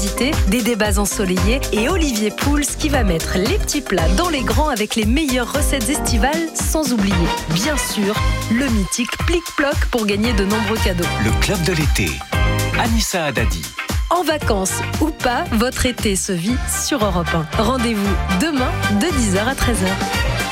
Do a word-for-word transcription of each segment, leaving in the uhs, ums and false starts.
curiosité, des débats ensoleillés et Olivier Pouls qui va mettre les petits plats dans les grands avec les meilleures recettes estivales, sans oublier, bien sûr, le mythique Plic-Ploc pour gagner de nombreux cadeaux. Le club de l'été. Anissa Haddadi. En vacances ou pas, votre été se vit sur Europe un. Rendez-vous demain de dix heures à treize heures.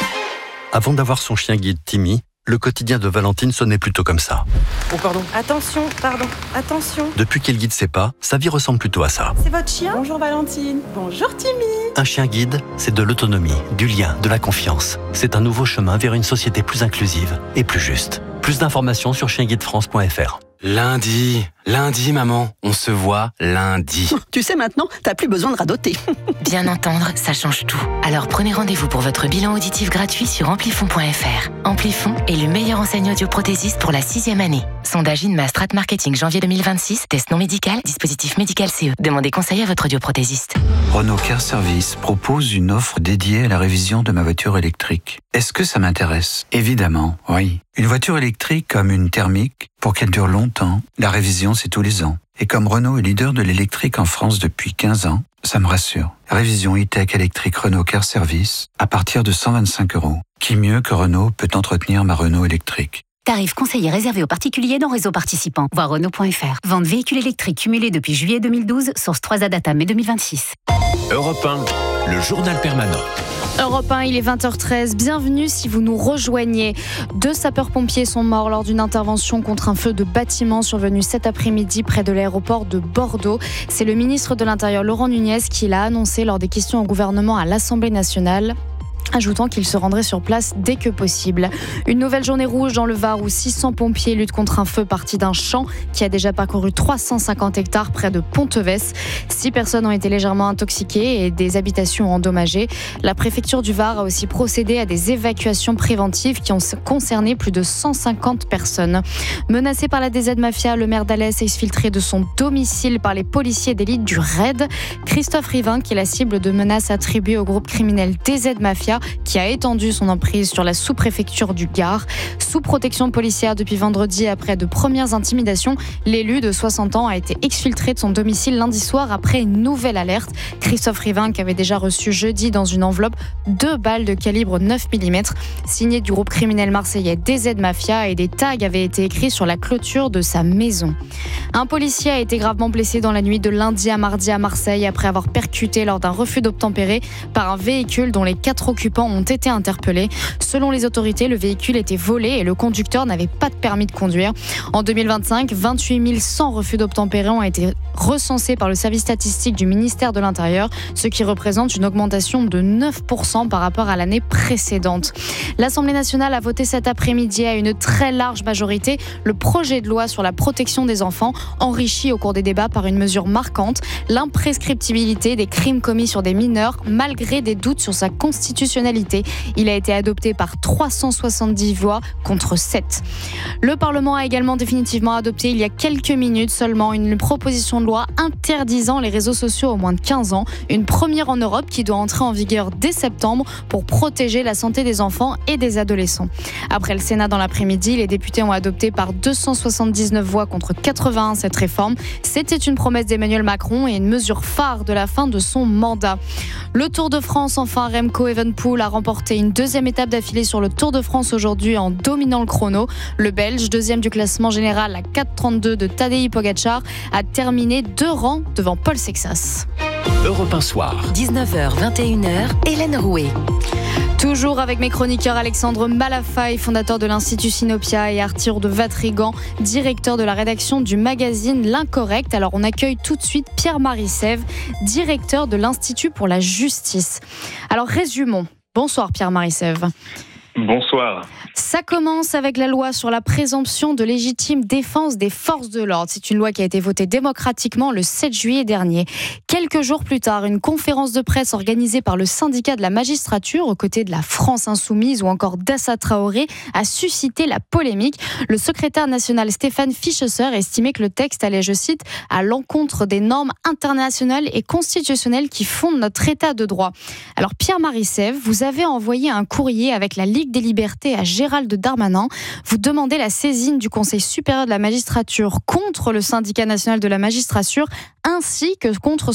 Avant d'avoir son chien guide Timmy, le quotidien de Valentine sonnait plutôt comme ça. Oh pardon. Attention, pardon, attention. Depuis qu'il guide ses pas, sa vie ressemble plutôt à ça. C'est votre chien ? Bonjour Valentine. Bonjour Timmy. Un chien guide, c'est de l'autonomie, du lien, de la confiance. C'est un nouveau chemin vers une société plus inclusive et plus juste. Plus d'informations sur chien guide france point f r. Lundi, lundi maman, on se voit lundi. Tu sais maintenant, t'as plus besoin de radoter. Bien entendre, ça change tout. Alors prenez rendez-vous pour votre bilan auditif gratuit sur amplifon point f r. Amplifon est le meilleur enseigne audioprothésiste pour la sixième année. Sondage INMA Strat Marketing janvier deux mille vingt-six, test non médical, dispositif médical C E. Demandez conseil à votre audioprothésiste. Renault Car Service propose une offre dédiée à la révision de ma voiture électrique. Est-ce que ça m'intéresse ? Évidemment, oui. Une voiture électrique comme une thermique, pour qu'elle dure longtemps, la révision c'est tous les ans. Et comme Renault est leader de l'électrique en France depuis quinze ans, ça me rassure. Révision e-tech électrique Renault Car Service à partir de cent vingt-cinq euros. Qui mieux que Renault peut entretenir ma Renault électrique ? Tarif conseillé réservé aux particuliers dans réseau participant. Voir Renault point f r. Vente véhicules électriques cumulés depuis juillet deux mille douze, source trois A Data mai deux mille vingt-six. Europe un, le journal permanent. Europe un, il est vingt heures treize. Bienvenue si vous nous rejoignez. Deux sapeurs-pompiers sont morts lors d'une intervention contre un feu de bâtiment survenu cet après-midi près de l'aéroport de Bordeaux. C'est le ministre de l'Intérieur, Laurent Nunez, qui l'a annoncé lors des questions au gouvernement à l'Assemblée nationale, ajoutant qu'il se rendrait sur place dès que possible. Une nouvelle journée rouge dans le Var où six cents pompiers luttent contre un feu parti d'un champ qui a déjà parcouru trois cent cinquante hectares près de Ponteves. Six personnes ont été légèrement intoxiquées et des habitations endommagées. La préfecture du Var a aussi procédé à des évacuations préventives qui ont concerné plus de cent cinquante personnes. Menacé par la D Z Mafia, le maire d'Alès est exfiltré de son domicile par les policiers d'élite du R A I D. Christophe Rivin, qui est la cible de menaces attribuées au groupe criminel D Z Mafia, qui a étendu son emprise sur la sous-préfecture du Gard. Sous protection policière depuis vendredi après de premières intimidations, l'élu de soixante ans a été exfiltré de son domicile lundi soir après une nouvelle alerte. Christophe Rivin, qui avait déjà reçu jeudi dans une enveloppe deux balles de calibre neuf millimètres signées du groupe criminel marseillais D Z Mafia, et des tags avaient été écrits sur la clôture de sa maison. Un policier a été gravement blessé dans la nuit de lundi à mardi à Marseille après avoir percuté lors d'un refus d'obtempérer par un véhicule dont les quatre occupants ont été interpellés. Selon les autorités, le véhicule était volé et le conducteur n'avait pas de permis de conduire. En deux mille vingt-cinq, vingt-huit mille cent refus d'obtempérer ont été recensés par le service statistique du ministère de l'Intérieur, ce qui représente une augmentation de neuf pour cent par rapport à l'année précédente. L'Assemblée nationale a voté cet après-midi à une très large majorité le projet de loi sur la protection des enfants, enrichi au cours des débats par une mesure marquante, l'imprescriptibilité des crimes commis sur des mineurs malgré des doutes sur sa constitutionnalité. Il a été adopté par trois cent soixante-dix voix contre sept. Le Parlement a également définitivement adopté il y a quelques minutes seulement une proposition de loi interdisant les réseaux sociaux aux moins de quinze ans, une première en Europe qui doit entrer en vigueur dès septembre pour protéger la santé des enfants et des adolescents. Après le Sénat dans l'après-midi, les députés ont adopté par deux cent soixante-dix-neuf voix contre quatre-vingt-un cette réforme. C'était une promesse d'Emmanuel Macron et une mesure phare de la fin de son mandat. Le Tour de France, enfin, Remco Evenepoel a remporté une deuxième étape d'affilée sur le Tour de France aujourd'hui en dominant le chrono. Le Belge, deuxième du classement général à quatre trente-deux de Tadej Pogacar, a terminé deux rangs devant Paul Sexas. Europe un soir. dix-neuf heures vingt et une heures, Hélène Rouet. Toujours avec mes chroniqueurs Alexandre Malafaille, fondateur de l'Institut Sinopia, et Arthur de Vatrigan, directeur de la rédaction du magazine L'Incorrect. Alors on accueille tout de suite Pierre-Marie Sève, directeur de l'Institut pour la justice. Alors résumons. Bonsoir Pierre-Marie Sève. Bonsoir. Ça commence avec la loi sur la présomption de légitime défense des forces de l'ordre. C'est une loi qui a été votée démocratiquement le sept juillet dernier. Quelques jours plus tard, une conférence de presse organisée par le syndicat de la magistrature aux côtés de la France Insoumise ou encore d'Assa Traoré a suscité la polémique. Le secrétaire national Stéphane Fichesser estimait que le texte allait, je cite, à l'encontre des normes internationales et constitutionnelles qui fondent notre état de droit. Alors Pierre-Marie Sève, vous avez envoyé un courrier avec la Ligue des libertés à Gérald Darmanin. Vous demandez la saisine du Conseil supérieur de la magistrature contre le syndicat national de la magistrature ainsi que contre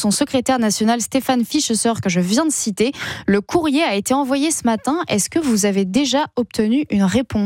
son secrétaire national Stéphane Fichesser, que je viens de citer. Le courrier a été envoyé ce matin. Est-ce que vous avez déjà obtenu une réponse ?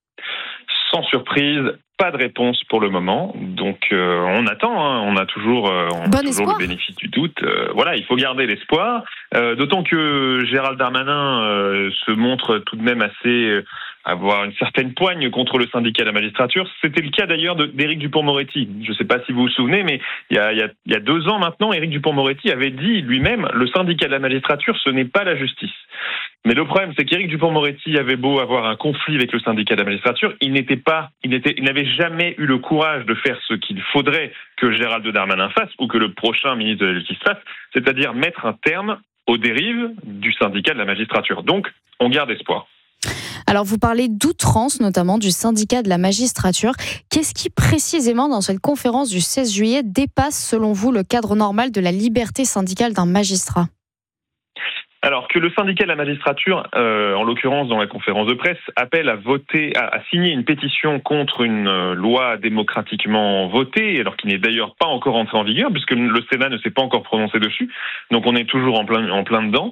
Sans surprise, pas de réponse pour le moment. Donc euh, on attend, hein. on a toujours, euh, on bon a toujours le bénéfice du doute. Euh, voilà, il faut garder l'espoir. Euh, d'autant que Gérald Darmanin euh, se montre tout de même assez... Euh, avoir une certaine poigne contre le syndicat de la magistrature. C'était le cas d'ailleurs de, d'Éric Dupond-Moretti. Je ne sais pas si vous vous souvenez, mais il y a, il y a, il y a deux ans maintenant, Éric Dupond-Moretti avait dit lui-même « le syndicat de la magistrature, ce n'est pas la justice ». Mais le problème, c'est qu'Éric Dupond-Moretti avait beau avoir un conflit avec le syndicat de la magistrature, il n'était pas, il n'était, il n'avait jamais eu le courage de faire ce qu'il faudrait que Gérald Darmanin fasse ou que le prochain ministre de la Justice fasse, c'est-à-dire mettre un terme aux dérives du syndicat de la magistrature. Donc, on garde espoir. Alors, vous parlez d'outrance, notamment du syndicat de la magistrature. Qu'est-ce qui, précisément, dans cette conférence du seize juillet, dépasse, selon vous, le cadre normal de la liberté syndicale d'un magistrat ? Alors que le syndicat de la magistrature, euh, en l'occurrence dans la conférence de presse, appelle à voter, à, à signer une pétition contre une euh, loi démocratiquement votée, alors qui n'est d'ailleurs pas encore entrée en vigueur, puisque le Sénat ne s'est pas encore prononcé dessus. Donc on est toujours en plein, en plein dedans.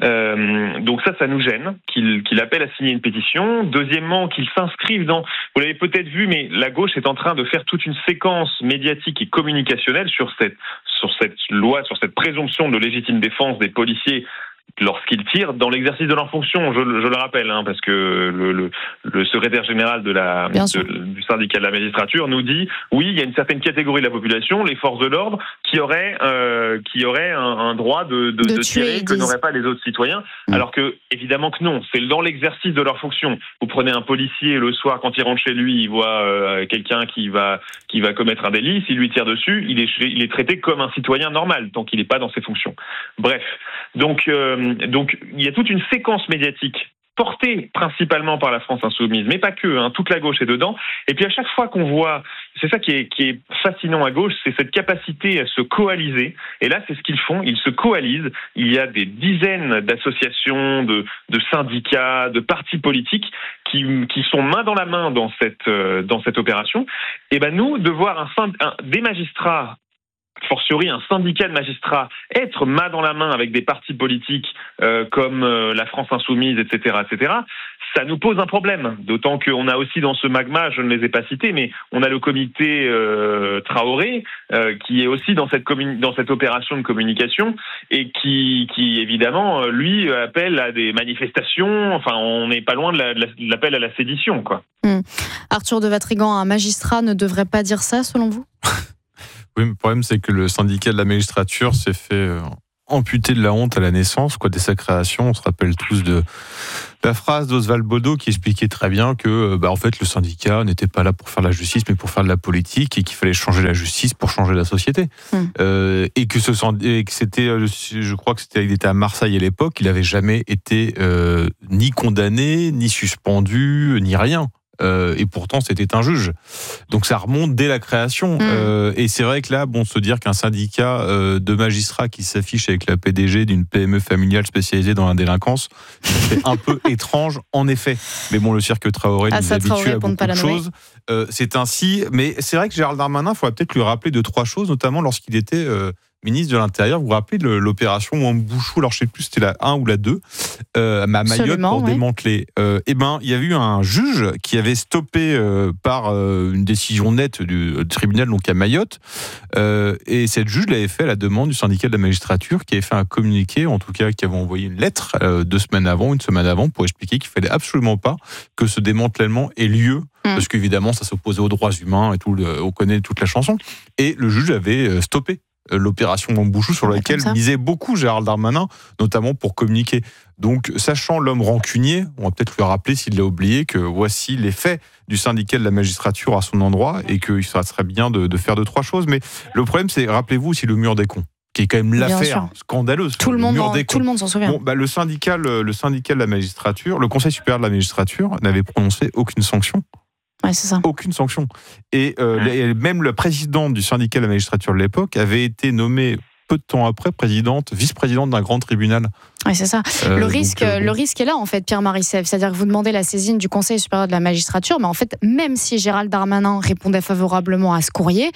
Euh, donc ça, ça nous gêne qu'il, qu'il appelle à signer une pétition. Deuxièmement, qu'il s'inscrive dans... Vous l'avez peut-être vu, mais la gauche est en train de faire toute une séquence médiatique et communicationnelle sur cette, sur cette loi, sur cette présomption de légitime défense des policiers lorsqu'ils tirent dans l'exercice de leurs fonctions, je, je le rappelle, hein, parce que le, le, le secrétaire général de la, de, du syndicat de la magistrature nous dit oui, il y a une certaine catégorie de la population, les forces de l'ordre, qui auraient, euh, qui auraient un, un droit de, de, de, de tirer que n'auraient pas les autres citoyens, mmh. alors que évidemment que non, c'est dans l'exercice de leurs fonctions. Vous prenez un policier le soir quand il rentre chez lui, il voit euh, quelqu'un qui va qui va commettre un délit, s'il lui tire dessus, il est il est traité comme un citoyen normal tant qu'il n'est pas dans ses fonctions. Bref, donc euh, Donc, il y a toute une séquence médiatique portée principalement par la France insoumise, mais pas que, hein, toute la gauche est dedans. Et puis à chaque fois qu'on voit, c'est ça qui est, qui est fascinant à gauche, c'est cette capacité à se coaliser. Et là, c'est ce qu'ils font, ils se coalisent. Il y a des dizaines d'associations, de, de syndicats, de partis politiques qui, qui sont main dans la main dans cette, euh, dans cette opération. Et ben nous, de voir un, un, des magistrats, fortiori un syndicat de magistrats, être main dans la main avec des partis politiques euh, comme euh, la France Insoumise, et cetera, et cetera, ça nous pose un problème. D'autant qu'on a aussi dans ce magma, je ne les ai pas cités, mais on a le comité euh, Traoré euh, qui est aussi dans cette, communi- dans cette opération de communication et qui, qui évidemment, lui, appelle à des manifestations. Enfin, on n'est pas loin de, la, de, la, de l'appel à la sédition, quoi. Mmh. Arthur de Vatrigan, un magistrat ne devrait pas dire ça, selon vous ? Oui, le problème, c'est que le syndicat de la magistrature s'est fait euh, amputer de la honte à la naissance, quoi, dès sa création. On se rappelle tous de la phrase d'Oswald Bodo qui expliquait très bien que, bah, en fait, le syndicat n'était pas là pour faire la justice, mais pour faire de la politique, et qu'il fallait changer la justice pour changer la société. Mmh. Euh, et que ce et que c'était, je crois que c'était, il était à Marseille à l'époque, il n'avait jamais été euh, ni condamné, ni suspendu, ni rien. Euh, et pourtant c'était un juge. Donc ça remonte dès la création. Mmh. Euh, et c'est vrai que là, bon, se dire qu'un syndicat euh, de magistrats qui s'affiche avec la P D G d'une P M E familiale spécialisée dans la délinquance, c'est un peu étrange, en effet. Mais bon, le cirque Traoré ah, nous habitue à beaucoup de choses. Euh, c'est ainsi. Mais c'est vrai que Gérald Darmanin, il faudrait peut-être lui rappeler deux, trois choses, notamment lorsqu'il était euh, ministre de l'Intérieur. Vous vous rappelez de l'opération Wambouchou, alors je ne sais plus si c'était la un ou la deux, euh, à Mayotte Absolument, pour oui. démanteler. Euh, eh ben, il y a eu un juge qui avait stoppé euh, par euh, une décision nette du tribunal, donc à Mayotte, euh, et cette juge l'avait fait à la demande du syndicat de la magistrature, qui avait fait un communiqué, en tout cas qui avait envoyé une lettre euh, deux semaines avant, une semaine avant, pour expliquer qu'il ne fallait absolument pas que ce démantèlement ait lieu, mmh. parce qu'évidemment ça s'opposait aux droits humains et tout, le, on connaît toute la chanson, et le juge avait stoppé l'opération Wambouchou, sur laquelle misait beaucoup Gérald Darmanin, notamment pour communiquer. Donc, sachant l'homme rancunier, on va peut-être lui rappeler, s'il l'a oublié, que voici les faits du syndicat de la magistrature à son endroit, et qu'il serait bien de, de faire deux, trois choses. Mais le problème, c'est, rappelez-vous aussi le mur des cons, qui est quand même l'affaire scandaleuse. Tout le, le, monde en, tout le monde s'en souvient. Bon, bah, le, syndicat, le, le syndicat de la magistrature, le Conseil supérieur de la magistrature n'avait prononcé aucune sanction. Ouais, c'est ça. Aucune sanction. Et euh, ouais. même le président du syndicat de la magistrature de l'époque avait été nommé peu de temps après présidente, vice-présidente d'un grand tribunal. Oui, c'est ça. Euh, le, risque, donc, euh, le risque est là, en fait, Pierre-Marie Sèvres. C'est-à-dire que vous demandez la saisine du Conseil supérieur de la magistrature, mais en fait, même si Gérald Darmanin répondait favorablement à ce courrier,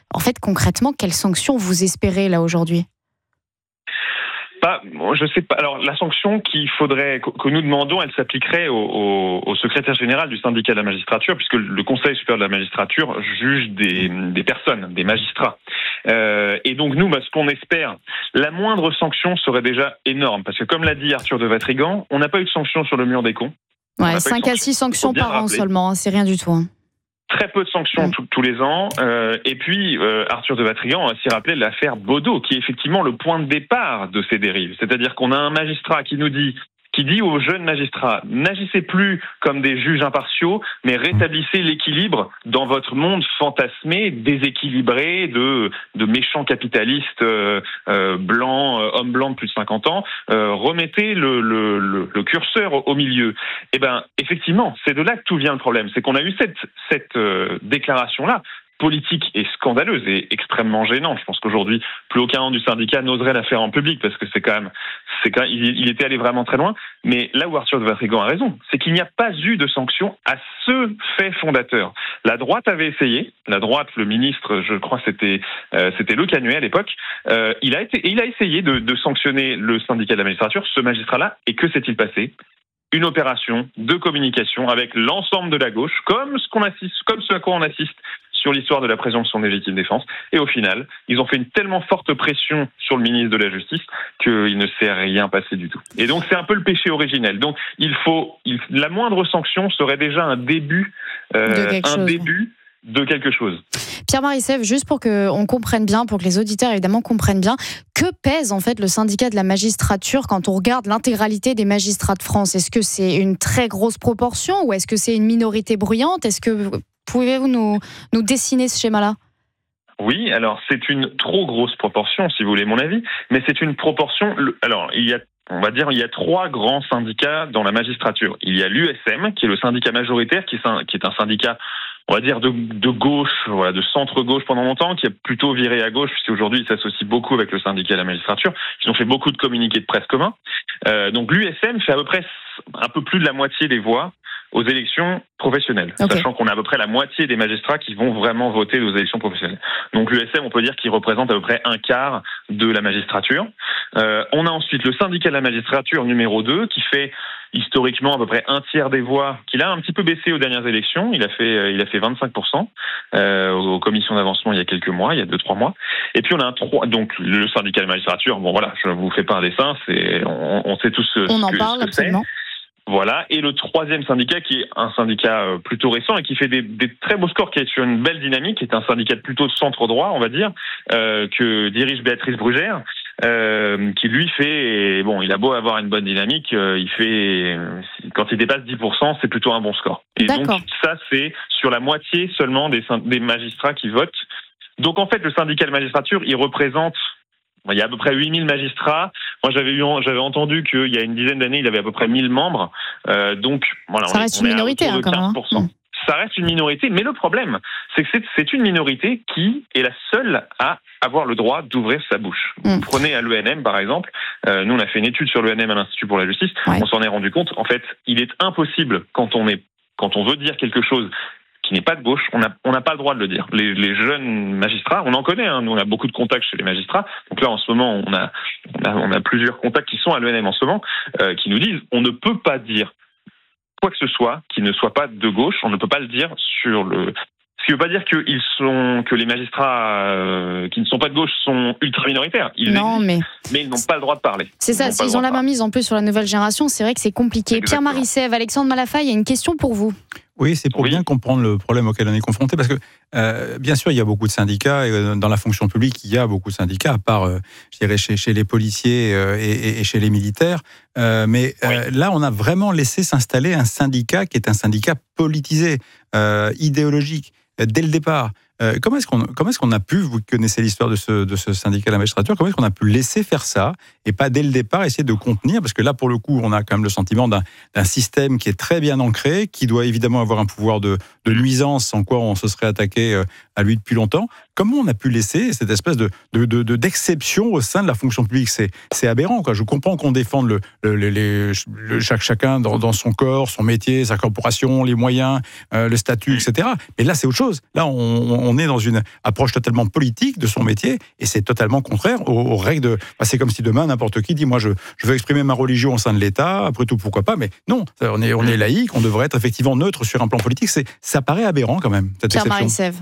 En fait, concrètement, quelles sanctions vous espérez là aujourd'hui ? Pas, je sais pas. Alors, la sanction qu'il faudrait, que nous demandons, elle s'appliquerait au, au, au secrétaire général du syndicat de la magistrature, puisque le Conseil supérieur de la magistrature juge des, des personnes, des magistrats. Euh, et donc, nous, bah, ce qu'on espère, la moindre sanction serait déjà énorme, parce que comme l'a dit Arthur de Vatrigan, on n'a pas eu de sanction sur le mur des cons. Ouais, cinq à six sanctions par an seulement, hein, c'est rien du tout. Hein. Très peu de sanctions mmh. tous les ans. Euh, et puis, euh, Arthur de Vatrigan a aussi rappelé l'affaire Baudot, qui est effectivement le point de départ de ces dérives. C'est-à-dire qu'on a un magistrat qui nous dit, qui dit aux jeunes magistrats, n'agissez plus comme des juges impartiaux, mais rétablissez l'équilibre dans votre monde fantasmé, déséquilibré de, de méchants capitalistes euh, euh, blancs, euh, hommes blancs de plus de cinquante ans. Euh, remettez le, le, le, le curseur au, au milieu. Eh ben, effectivement, c'est de là que tout vient le problème. C'est qu'on a eu cette, cette euh, déclaration-là, politique et scandaleuse et extrêmement gênante. Je pense qu'aujourd'hui, plus aucun membre du syndicat n'oserait la faire en public parce que c'est quand même, c'est quand même, il, il était allé vraiment très loin. Mais là où Arthur de Vatrigan a raison, c'est qu'il n'y a pas eu de sanction à ce fait fondateur. La droite avait essayé. La droite, le ministre, je crois, c'était euh, c'était Le Canuet à l'époque. Euh, il a été, il a essayé de, de sanctionner le syndicat de la magistrature, ce magistrat-là. Et que s'est-il passé ? Une opération de communication avec l'ensemble de la gauche, comme ce qu'on assiste, comme ce à quoi on assiste sur l'histoire de la présomption de légitime défense. Et au final, ils ont fait une tellement forte pression sur le ministre de la Justice qu'il ne s'est rien passé du tout. Et donc, c'est un peu le péché originel. Donc, il faut, il, la moindre sanction serait déjà un début, euh, de un chose. début de quelque chose. Pierre-Marie Sèvres, juste pour qu'on comprenne bien, pour que les auditeurs évidemment comprennent bien, que pèse en fait le syndicat de la magistrature quand on regarde l'intégralité des magistrats de France ? Est-ce que c'est une très grosse proportion ou est-ce que c'est une minorité bruyante ? Est-ce que pouvez-vous nous, nous dessiner ce schéma-là ? Oui, alors c'est une trop grosse proportion, si vous voulez mon avis, mais c'est une proportion. Alors, il y a On va dire il y a trois grands syndicats dans la magistrature. Il y a l'U S M, qui est le syndicat majoritaire, qui est un, qui est un syndicat, on va dire, de, de gauche, voilà, de centre-gauche pendant longtemps, qui a plutôt viré à gauche, puisqu'aujourd'hui il s'associe beaucoup avec le syndicat de la magistrature. Ils ont fait beaucoup de communiqués de presse communs. Euh, donc l'U S M fait à peu près un peu plus de la moitié des voix aux élections professionnelles, okay. Sachant qu'on a à peu près la moitié des magistrats qui vont vraiment voter aux élections professionnelles. Donc l'U S M, on peut dire qu'il représente à peu près un quart de la magistrature. Euh, on a ensuite le syndicat de la magistrature numéro deux, qui fait historiquement à peu près un tiers des voix, qu'il a un petit peu baissé aux dernières élections. Il a fait, il a fait vingt-cinq pour cent euh, aux commissions d'avancement il y a quelques mois, il y a deux trois mois. Et puis on a un trois, donc le syndicat de la magistrature. Bon voilà, je vous fais pas un dessin, c'est, on, on sait tous ce, on ce en que, parle, ce que absolument. c'est. Voilà, et le troisième syndicat qui est un syndicat plutôt récent et qui fait des, des très beaux scores, qui est sur une belle dynamique, qui est un syndicat plutôt de centre droit, on va dire, euh, que dirige Béatrice Brugère, euh, qui lui fait, bon, il a beau avoir une bonne dynamique, euh, il fait, quand il dépasse dix pour cent, c'est plutôt un bon score. Et D'accord. donc ça, c'est sur la moitié seulement des, des magistrats qui votent. Donc en fait, le syndicat de magistrature, il représente, il y a à peu près huit mille magistrats. Moi, j'avais eu, j'avais entendu qu'il y a une dizaine d'années, il avait à peu près mille membres. Euh, donc, voilà. Ça on reste est, on une minorité, hein, quand même. Mmh. Ça reste une minorité, mais le problème, c'est que c'est, c'est une minorité qui est la seule à avoir le droit d'ouvrir sa bouche. Mmh. Vous prenez à l'E N M, par exemple. Euh, nous, on a fait une étude sur l'E N M à l'Institut pour la justice. Ouais. On s'en est rendu compte. En fait, il est impossible, quand on est, quand on veut dire quelque chose qui n'est pas de gauche, on n'a on n'a pas le droit de le dire. Les, les jeunes magistrats, on en connaît, hein, nous on a beaucoup de contacts chez les magistrats, donc là en ce moment on a on a, on a plusieurs contacts qui sont à l'E N M en ce moment, euh, qui nous disent on ne peut pas dire quoi que ce soit qui ne soit pas de gauche, on ne peut pas le dire sur le... Ce qui ne veut pas dire que, ils sont, que les magistrats euh, qui ne sont pas de gauche sont ultra minoritaires. Ils non, mais... mais ils n'ont pas le droit de parler. C'est ça, s'ils ont la main mise en plus sur la nouvelle génération, c'est vrai que c'est compliqué. Exactement. Pierre-Marie Sèvres, Alexandre Malafaille, il y a une question pour vous. Oui, c'est pour oui. bien comprendre le problème auquel on est confronté, parce que euh, bien sûr, il y a beaucoup de syndicats, et euh, dans la fonction publique, il y a beaucoup de syndicats, à part, euh, je dirais, chez, chez les policiers euh, et, et chez les militaires. Euh, mais euh, oui. là, on a vraiment laissé s'installer un syndicat qui est un syndicat politisé, euh, idéologique, dès le départ. Euh, comment est-ce qu'on comment est-ce qu'on a pu, vous connaissez l'histoire de ce de ce syndicat de la magistrature, comment est-ce qu'on a pu laisser faire ça et pas dès le départ essayer de contenir, parce que là pour le coup on a quand même le sentiment d'un d'un système qui est très bien ancré, qui doit évidemment avoir un pouvoir de de nuisance, sans quoi on se serait attaqué à lui depuis longtemps. Comment on a pu laisser cette espèce de de, de, de d'exception au sein de la fonction publique? C'est c'est aberrant, quoi. Je comprends qu'on défende le, le, le, les, le chaque chacun dans, dans son corps, son métier, sa corporation, les moyens, euh, le statut, et cetera. Mais là c'est autre chose. Là on, on on est dans une approche totalement politique de son métier, et c'est totalement contraire aux, aux règles de... Bah, c'est comme si demain, n'importe qui dit, moi, je, je veux exprimer ma religion au sein de l'État, après tout, pourquoi pas, mais non, on est, on est laïque, on devrait être effectivement neutre sur un plan politique, c'est, ça paraît aberrant quand même, cette Pierre exception. Marie-Sèvre.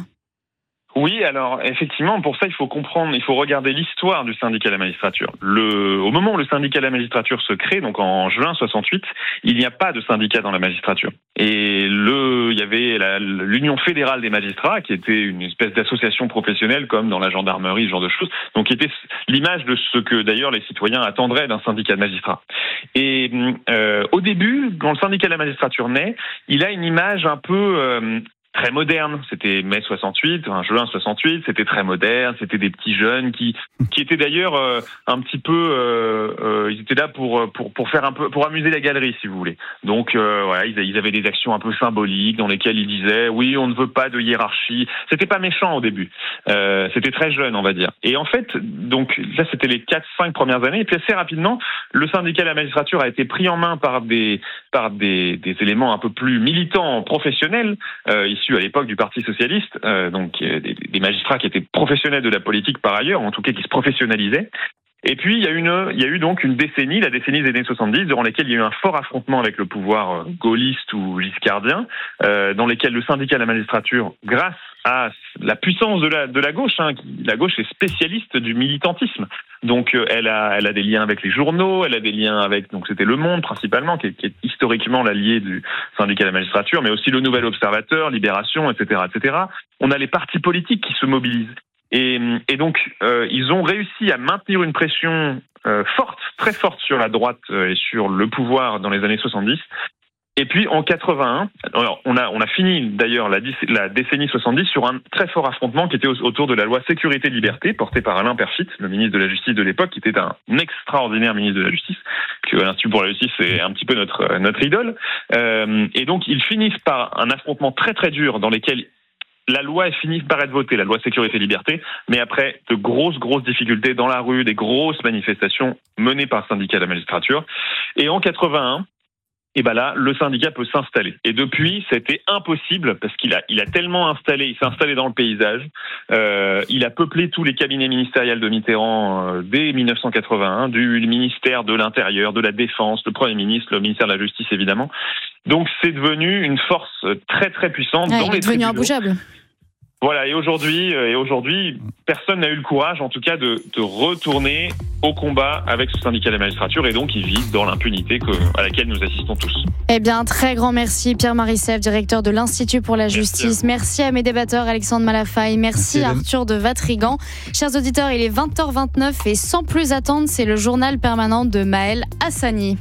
Oui, alors effectivement, pour ça, il faut comprendre, il faut regarder l'histoire du syndicat de la magistrature. Le, au moment où le syndicat de la magistrature se crée, donc en juin soixante-huit, il n'y a pas de syndicat dans la magistrature. Et le, il y avait la, l'Union fédérale des magistrats, qui était une espèce d'association professionnelle, comme dans la gendarmerie, ce genre de choses, donc qui était l'image de ce que d'ailleurs les citoyens attendraient d'un syndicat de magistrats. Et euh, au début, quand le syndicat de la magistrature naît, il a une image un peu... Euh, très moderne. C'était mai soixante-huit, enfin, juin soixante-huit, c'était très moderne, c'était des petits jeunes qui qui étaient d'ailleurs euh, un petit peu euh, euh, ils étaient là pour pour pour faire un peu pour amuser la galerie, si vous voulez. Donc euh, voilà, ils, ils avaient des actions un peu symboliques dans lesquelles ils disaient oui, on ne veut pas de hiérarchie. C'était pas méchant au début. Euh, c'était très jeune, on va dire. Et en fait, donc là c'était les quatre cinq premières années, et puis assez rapidement, le syndicat de la magistrature a été pris en main par des par des des éléments un peu plus militants, professionnels, euh, à l'époque du Parti socialiste, euh, donc des, des magistrats qui étaient professionnels de la politique par ailleurs, en tout cas qui se professionnalisaient. Et puis il y a une, il y a eu donc une décennie, la décennie des années soixante-dix, durant laquelle il y a eu un fort affrontement avec le pouvoir gaulliste ou giscardien, euh, dans lesquels le syndicat de la magistrature, grâce à la puissance de la de la gauche, hein, la gauche est spécialiste du militantisme. Donc euh, elle a elle a des liens avec les journaux, elle a des liens avec, donc c'était Le Monde principalement, qui est, qui est historiquement l'allié du syndicat de la magistrature, mais aussi le Nouvel Observateur, Libération, et cetera, et cetera. On a les partis politiques qui se mobilisent. Et, et donc, euh, ils ont réussi à maintenir une pression euh, forte, très forte sur la droite euh, et sur le pouvoir dans les années soixante-dix. Et puis, en quatre-vingt-un, alors, on a, on a fini d'ailleurs la, la décennie soixante-dix sur un très fort affrontement qui était autour de la loi Sécurité-Liberté, portée par Alain Peyrefitte, le ministre de la Justice de l'époque, qui était un extraordinaire ministre de la Justice, que l'Institut pour la Justice est un petit peu notre, notre idole. Euh, et donc, ils finissent par un affrontement très très dur dans lequel la loi est finie par être votée, la loi Sécurité-Liberté, mais après de grosses, grosses difficultés dans la rue, des grosses manifestations menées par le syndicat de la magistrature. Et en quatre-vingt-un, et ben là, le syndicat peut s'installer. Et depuis, c'était impossible parce qu'il a, il a tellement installé, il s'est installé dans le paysage. Euh, il a peuplé tous les cabinets ministériels de Mitterrand euh, dès dix-neuf cent quatre-vingt-un, du ministère de l'Intérieur, de la Défense, le Premier ministre, le ministère de la Justice évidemment. Donc c'est devenu une force très très puissante ouais, dans les tribunaux. Il est devenu imbougeable. Voilà, et aujourd'hui, et aujourd'hui, personne n'a eu le courage, en tout cas, de, de retourner au combat avec ce syndicat de la magistrature, et donc il vit dans l'impunité que, à laquelle nous assistons tous. Eh bien, très grand merci Pierre Marie-Sèvre, directeur de l'Institut pour la Justice. Merci, merci à mes débatteurs, Alexandre Malafaille, merci, merci Arthur de Vatrigan. Chers auditeurs, il est vingt heures vingt-neuf et sans plus attendre, c'est le journal permanent de Maël Hassani.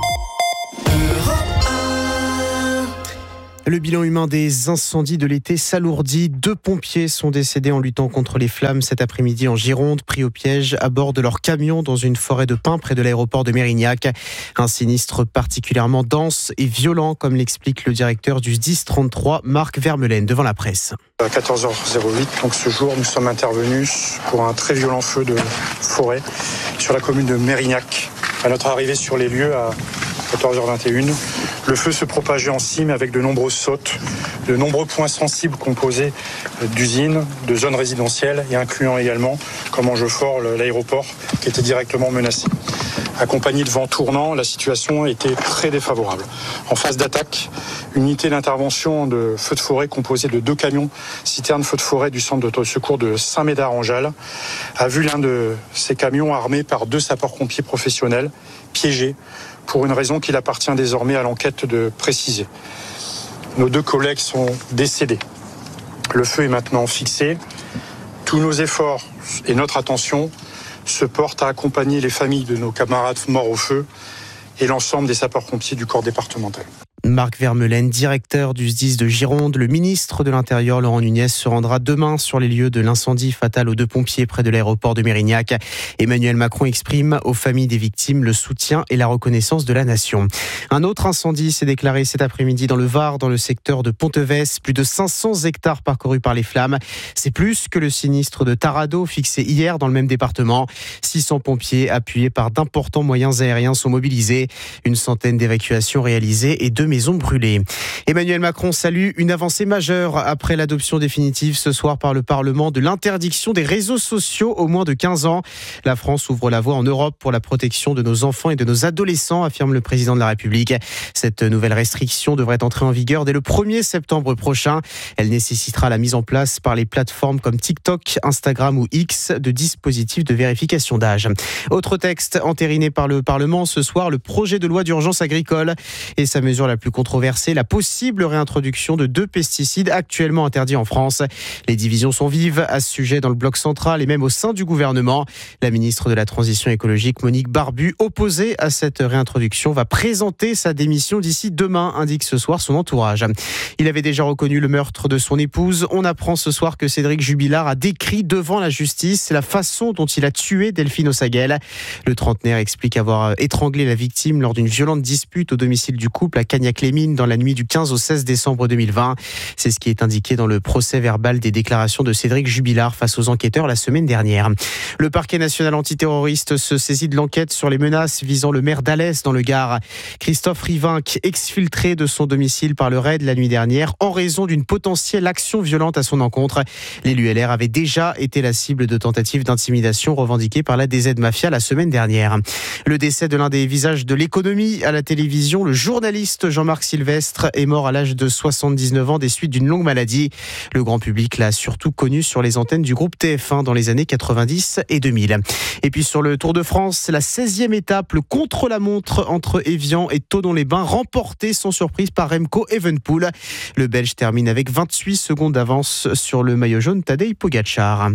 Le bilan humain des incendies de l'été s'alourdit. Deux pompiers sont décédés en luttant contre les flammes cet après-midi en Gironde, pris au piège à bord de leur camion dans une forêt de pins près de l'aéroport de Mérignac. Un sinistre particulièrement dense et violent, comme l'explique le directeur du S D I S trente-trois, Marc Vermeulen, devant la presse. À quatorze heures huit, donc ce jour, nous sommes intervenus pour un très violent feu de forêt sur la commune de Mérignac. À notre arrivée sur les lieux à quatorze heures vingt et une, le feu se propageait en cime avec de nombreuses sautes, de nombreux points sensibles composés d'usines, de zones résidentielles et incluant également, comme Angefort, l'aéroport qui était directement menacé. Accompagné de vent tournant, la situation était très défavorable. En phase d'attaque, une unité d'intervention de feu de forêt composée de deux camions citernes feu de forêt du centre de secours de Saint-Médard-en-Jalles a vu l'un de ces camions armé par deux sapeurs-pompiers professionnels piégés pour une raison qu'il appartient désormais à l'enquête de préciser. Nos deux collègues sont décédés. Le feu est maintenant fixé. Tous nos efforts et notre attention se portent à accompagner les familles de nos camarades morts au feu et l'ensemble des sapeurs-pompiers du corps départemental. Marc Vermeulen, directeur du S D I S de Gironde. Le ministre de l'Intérieur, Laurent Nunez, se rendra demain sur les lieux de l'incendie fatal aux deux pompiers près de l'aéroport de Mérignac. Emmanuel Macron exprime aux familles des victimes le soutien et la reconnaissance de la nation. Un autre incendie s'est déclaré cet après-midi dans le Var, dans le secteur de Ponteves. Plus de cinq cents hectares parcourus par les flammes. C'est plus que le sinistre de Tarado fixé hier dans le même département. six cents pompiers appuyés par d'importants moyens aériens sont mobilisés. Une centaine d'évacuations réalisées et deux maisons brûlées. Emmanuel Macron salue une avancée majeure après l'adoption définitive ce soir par le Parlement de l'interdiction des réseaux sociaux aux moins de quinze ans. La France ouvre la voie en Europe pour la protection de nos enfants et de nos adolescents, affirme le président de la République. Cette nouvelle restriction devrait entrer en vigueur dès le premier septembre prochain. Elle nécessitera la mise en place par les plateformes comme TikTok, Instagram ou X de dispositifs de vérification d'âge. Autre texte entériné par le Parlement ce soir, le projet de loi d'urgence agricole et sa mesure la plus controversée, la possible réintroduction de deux pesticides actuellement interdits en France. Les divisions sont vives à ce sujet dans le bloc central et même au sein du gouvernement. La ministre de la Transition écologique, Monique Barbu, opposée à cette réintroduction, va présenter sa démission d'ici demain, indique ce soir son entourage. Il avait déjà reconnu le meurtre de son épouse. On apprend ce soir que Cédric Jubilard a décrit devant la justice la façon dont il a tué Delphine Ossaguel. Le trentenaire explique avoir étranglé la victime lors d'une violente dispute au domicile du couple à Cagnac-les-Mines dans la nuit du quinze au seize décembre deux mille vingt. C'est ce qui est indiqué dans le procès verbal des déclarations de Cédric Jubilard face aux enquêteurs la semaine dernière. Le parquet national antiterroriste se saisit de l'enquête sur les menaces visant le maire d'Alès dans le Gard. Christophe Rivinc, exfiltré de son domicile par le raid la nuit dernière en raison d'une potentielle action violente à son encontre. L'élu L R avait déjà été la cible de tentatives d'intimidation revendiquées par la D Z Mafia la semaine dernière. Le décès de l'un des visages de l'économie à la télévision, le journaliste Jean-Marc Sylvestre, est mort à l'âge de soixante-dix-neuf ans des suites d'une longue maladie. Le grand public l'a surtout connu sur les antennes du groupe T F un dans les années quatre-vingt-dix et deux mille. Et puis sur le Tour de France, la seizième étape, le contre-la-montre entre Évian et Thonon-les-Bains, remporté sans surprise par Remco Evenepoel. Le Belge termine avec vingt-huit secondes d'avance sur le maillot jaune Tadej Pogacar.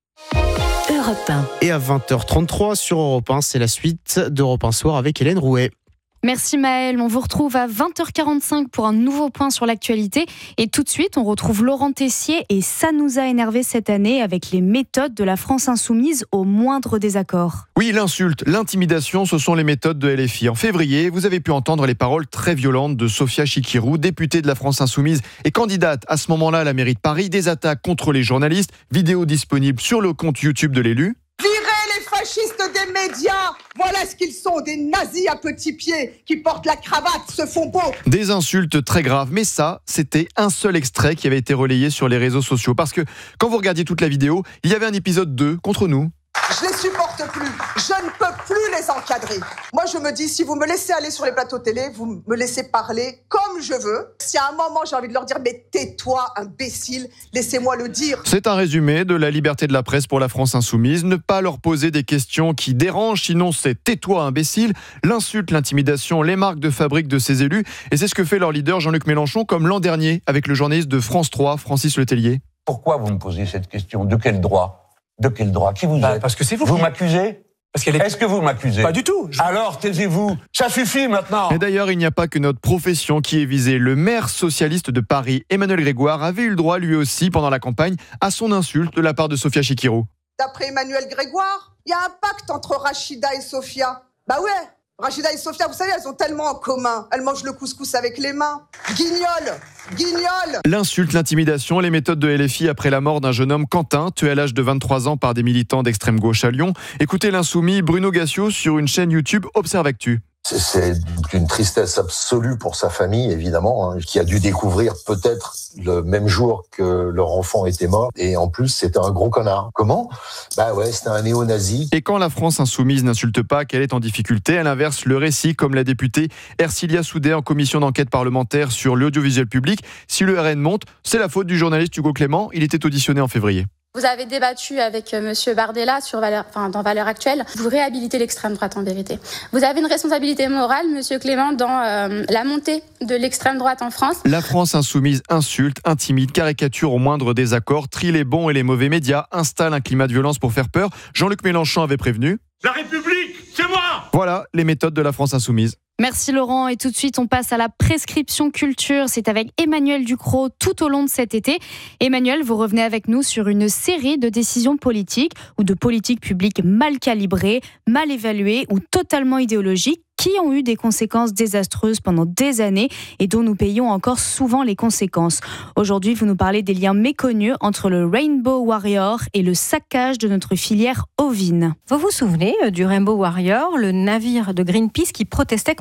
Europe un. Et à vingt heures trente-trois sur Europe un, c'est la suite d'Europe un Soir avec Hélène Rouet. Merci Maëlle, on vous retrouve à vingt heures quarante-cinq pour un nouveau point sur l'actualité. Et tout de suite, on retrouve Laurent Tessier et ça nous a énervé cette année avec les méthodes de la France insoumise au moindre désaccord. Oui, l'insulte, l'intimidation, ce sont les méthodes de L F I. En février, vous avez pu entendre les paroles très violentes de Sophia Chikirou, députée de la France insoumise et candidate à ce moment-là à la mairie de Paris, des attaques contre les journalistes, vidéo disponible sur le compte YouTube de l'élu. Fascistes des médias, voilà ce qu'ils sont, des nazis à petits pieds qui portent la cravate, se font beaux. Des insultes très graves, mais ça, c'était un seul extrait qui avait été relayé sur les réseaux sociaux. Parce que quand vous regardiez toute la vidéo, il y avait un épisode deux contre nous. Je les supporte plus, je ne peux plus les encadrer. Moi je me dis, si vous me laissez aller sur les plateaux télé, vous me laissez parler comme je veux. Si à un moment j'ai envie de leur dire, mais tais-toi imbécile, laissez-moi le dire. C'est un résumé de la liberté de la presse pour la France insoumise. Ne pas leur poser des questions qui dérangent, sinon c'est tais-toi imbécile. L'insulte, l'intimidation, les marques de fabrique de ces élus. Et c'est ce que fait leur leader Jean-Luc Mélenchon, comme l'an dernier avec le journaliste de France trois, Francis Letellier. Pourquoi vous me posez cette question? De quel droit? De quel droit? Qui vous bah, êtes? Parce que c'est vous. Vous qui... m'accusez? Parce qu'elle est... Est-ce que vous m'accusez? Pas du tout. Je... Alors taisez-vous. Ça suffit maintenant. Et d'ailleurs, il n'y a pas que notre profession qui est visée. Le maire socialiste de Paris, Emmanuel Grégoire, avait eu le droit lui aussi pendant la campagne à son insulte de la part de Sophia Chikirou. D'après Emmanuel Grégoire, il y a un pacte entre Rachida et Sophia. Bah ouais. Rachida et Sophia, vous savez, elles ont tellement en commun. Elles mangent le couscous avec les mains. Guignol, guignol. L'insulte, l'intimidation, les méthodes de L F I après la mort d'un jeune homme, Quentin, tué à l'âge de vingt-trois ans par des militants d'extrême gauche à Lyon. Écoutez l'insoumis Bruno Gassio sur une chaîne YouTube Observe Actu. C'est une tristesse absolue pour sa famille, évidemment, hein, qui a dû découvrir peut-être le même jour que leur enfant était mort. Et en plus, c'était un gros connard. Comment? Bah ouais, c'était un néo-nazi. Et quand la France insoumise n'insulte pas, qu'elle est en difficulté, elle inverse le récit, comme la députée Ercilia Soudet en commission d'enquête parlementaire sur l'audiovisuel public. Si le R N monte, c'est la faute du journaliste Hugo Clément. Il était auditionné en février. Vous avez débattu avec Monsieur Bardella sur Valeurs, enfin, dans Valeurs Actuelles. Vous réhabilitez l'extrême droite en vérité. Vous avez une responsabilité morale, Monsieur Clément, dans euh, la montée de l'extrême droite en France. La France insoumise insulte, intimide, caricature au moindre désaccord, trie les bons et les mauvais médias, installe un climat de violence pour faire peur. Jean-Luc Mélenchon avait prévenu. La République, c'est moi! Voilà les méthodes de la France insoumise. Merci Laurent, et tout de suite on passe à la prescription culture. C'est avec Emmanuel Ducrot tout au long de cet été. Emmanuel, vous revenez avec nous sur une série de décisions politiques ou de politiques publiques mal calibrées, mal évaluées ou totalement idéologiques qui ont eu des conséquences désastreuses pendant des années et dont nous payons encore souvent les conséquences. Aujourd'hui, vous nous parlez des liens méconnus entre le Rainbow Warrior et le saccage de notre filière ovine. Vous vous souvenez du Rainbow Warrior, le navire de Greenpeace qui protestait contre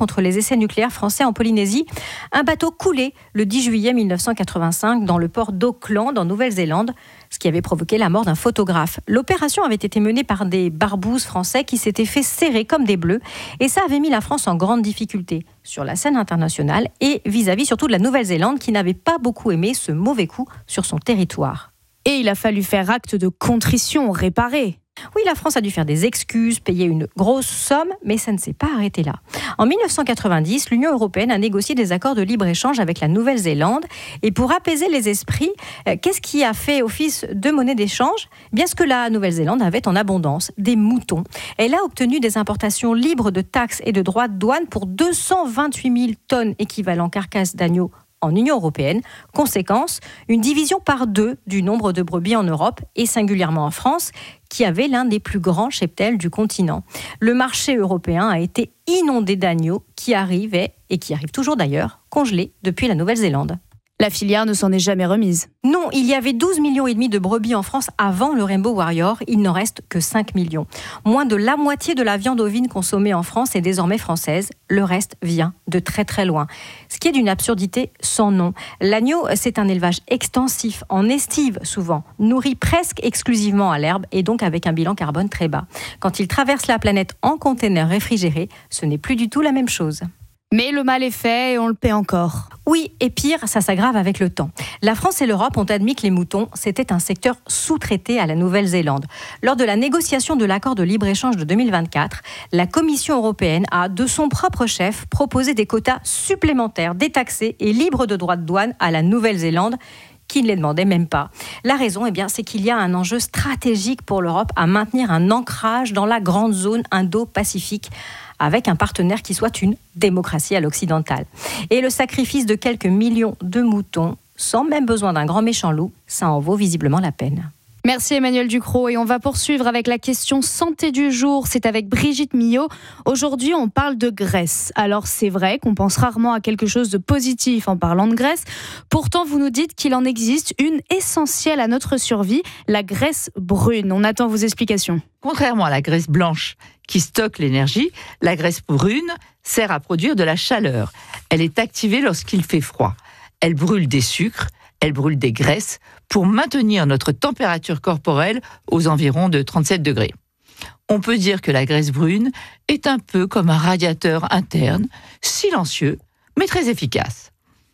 contre les essais nucléaires français en Polynésie. Un bateau coulé le dix juillet mille neuf cent quatre-vingt-cinq dans le port d'Auckland en Nouvelle-Zélande, ce qui avait provoqué la mort d'un photographe. L'opération avait été menée par des barbouzes français qui s'étaient fait serrer comme des bleus et ça avait mis la France en grande difficulté sur la scène internationale et vis-à-vis surtout de la Nouvelle-Zélande qui n'avait pas beaucoup aimé ce mauvais coup sur son territoire. Et il a fallu faire acte de contrition, réparer. Oui, la France a dû faire des excuses, payer une grosse somme, mais ça ne s'est pas arrêté là. En mille neuf cent quatre-vingt-dix, l'Union européenne a négocié des accords de libre-échange avec la Nouvelle-Zélande. Et pour apaiser les esprits, euh, qu'est-ce qui a fait office de monnaie d'échange ? Bien ce que la Nouvelle-Zélande avait en abondance, des moutons. Elle a obtenu des importations libres de taxes et de droits de douane pour deux cent vingt-huit mille tonnes équivalent carcasses d'agneaux en Union européenne. Conséquence, une division par deux du nombre de brebis en Europe et singulièrement en France, qui avait l'un des plus grands cheptels du continent. Le marché européen a été inondé d'agneaux qui arrivaient, et qui arrivent toujours d'ailleurs, congelés depuis la Nouvelle-Zélande. La filière ne s'en est jamais remise. Non, il y avait douze millions et demi de brebis en France avant le Rainbow Warrior. Il n'en reste que cinq millions. Moins de la moitié de la viande ovine consommée en France est désormais française. Le reste vient de très très loin. Ce qui est d'une absurdité sans nom. L'agneau, c'est un élevage extensif, en estive souvent, nourri presque exclusivement à l'herbe et donc avec un bilan carbone très bas. Quand il traverse la planète en container réfrigéré, ce n'est plus du tout la même chose. Mais le mal est fait et on le paie encore. Oui, et pire, ça s'aggrave avec le temps. La France et l'Europe ont admis que les moutons, c'était un secteur sous-traité à la Nouvelle-Zélande. Lors de la négociation de l'accord de libre-échange de deux mille vingt-quatre, la Commission européenne a, de son propre chef, proposé des quotas supplémentaires, détaxés et libres de droits de douane à la Nouvelle-Zélande, qui ne les demandait même pas. La raison, eh bien, c'est qu'il y a un enjeu stratégique pour l'Europe à maintenir un ancrage dans la grande zone Indo-Pacifique, avec un partenaire qui soit une démocratie à l'occidentale. Et le sacrifice de quelques millions de moutons, sans même besoin d'un grand méchant loup, ça en vaut visiblement la peine. Merci Emmanuel Ducrot et on va poursuivre avec la question santé du jour. C'est avec Brigitte Millot. Aujourd'hui, on parle de graisse. Alors c'est vrai qu'on pense rarement à quelque chose de positif en parlant de graisse. Pourtant, vous nous dites qu'il en existe une essentielle à notre survie, la graisse brune. On attend vos explications. Contrairement à la graisse blanche qui stocke l'énergie, la graisse brune sert à produire de la chaleur. Elle est activée lorsqu'il fait froid. Elle brûle des sucres, elle brûle des graisses pour maintenir notre température corporelle aux environs de trente-sept degrés. On peut dire que la graisse brune est un peu comme un radiateur interne, silencieux, mais très efficace.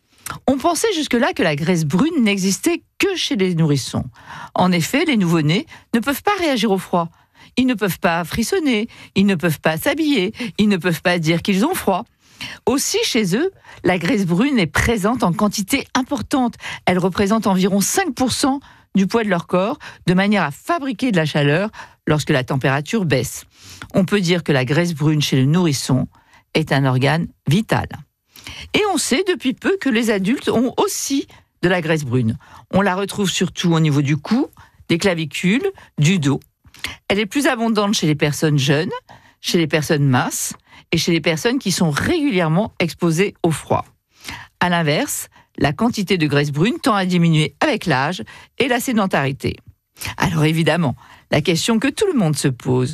On pensait jusque-là que la graisse brune n'existait que chez les nourrissons. En effet, les nouveau-nés ne peuvent pas réagir au froid. Ils ne peuvent pas frissonner, ils ne peuvent pas s'habiller, ils ne peuvent pas dire qu'ils ont froid. Aussi, chez eux, la graisse brune est présente en quantité importante. Elle représente environ cinq pour cent du poids de leur corps, de manière à fabriquer de la chaleur lorsque la température baisse. On peut dire que la graisse brune chez le nourrisson est un organe vital. Et on sait depuis peu que les adultes ont aussi de la graisse brune. On la retrouve surtout au niveau du cou, des clavicules, du dos. Elle est plus abondante chez les personnes jeunes, chez les personnes minces et chez les personnes qui sont régulièrement exposées au froid. À l'inverse, la quantité de graisse brune tend à diminuer avec l'âge et la sédentarité. Alors évidemment, la question que tout le monde se pose,